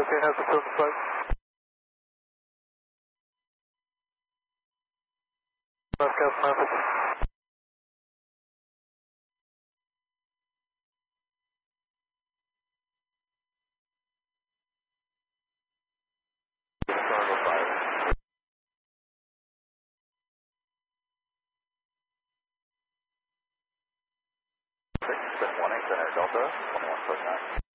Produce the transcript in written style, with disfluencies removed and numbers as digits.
Okay, has the field in flight. Left gas Memphis. Cargo 5. 6, spin 18 center Delta, 21.9.